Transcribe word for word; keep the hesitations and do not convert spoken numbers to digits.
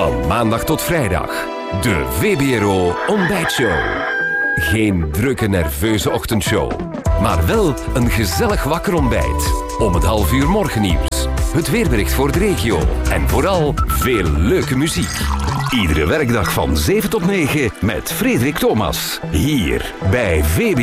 Van maandag tot vrijdag. De V B R O Ontbijtshow. Geen drukke, nerveuze ochtendshow. Maar wel een gezellig wakker ontbijt. Om het half uur morgennieuws. Het weerbericht voor de regio. En vooral veel leuke muziek. Iedere werkdag van zeven tot negen met Frederik Thomas. Hier bij V B R O.